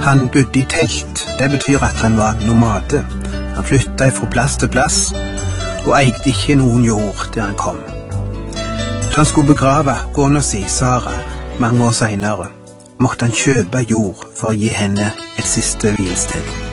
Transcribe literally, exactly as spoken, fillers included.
Han bodde i telt. Det betyr at han var nomade. Han flyttet fra plass til plass, og eide ikke noen jord der han kom. Så han skulle begrave kona si, Sara, mange år senere, måtte han kjøpe jord for å gi henne et siste hvilested.